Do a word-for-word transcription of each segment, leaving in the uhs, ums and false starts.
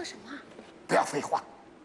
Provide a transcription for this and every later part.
做什么？ 不要废话。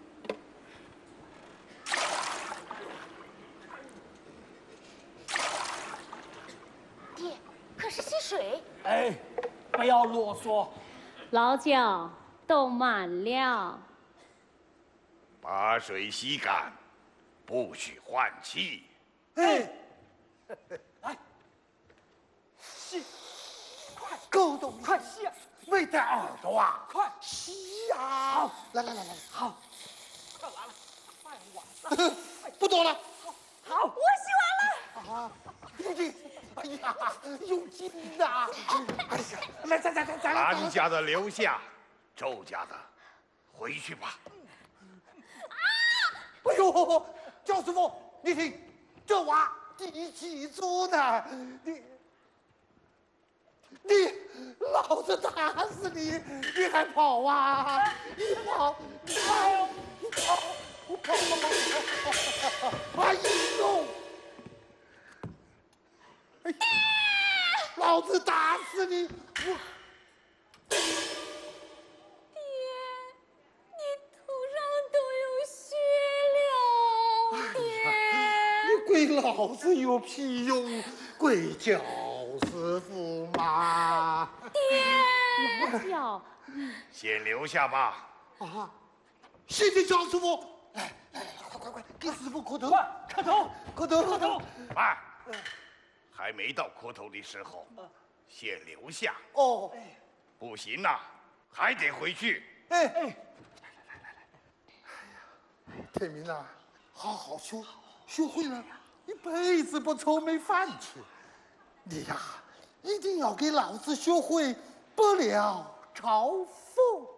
爹，可是溪水。 哎，不要啰嗦。 老脚都满了， 把水吸干，不许换气。 哎， 来，吸，快， 够动， 快吸啊！ 没带耳朵啊！ 快吸呀！ 好， 来来来来， 好，快完了，快完了， 不多了。 好， 我洗完了。 啊，弟弟，哎呀，用劲呐！哎呀，来，再再再再来！ 韩家的留下，周家的回去吧。 哎呦，焦师傅，你听，这娃第几组呢？你你，老子打死你！你还跑啊？你跑，你跑，你跑，我跑跑跑跑！哎呦！哎，老子打死你！我。归老子有屁用？归焦师傅嘛！ 老脚， 先留下吧。 啊，谢谢焦师傅！来来来，快快快，给师傅磕头！ 快磕头， 磕头， 磕头！ 慢，还没到磕头的时候，先留下。 哦， 不行呐，还得回去。 哎哎，来来来来来，哎呀，天明啊，好好学，学会了，一辈子不愁没饭吃。你呀，一定要给老子学会不了嘲讽。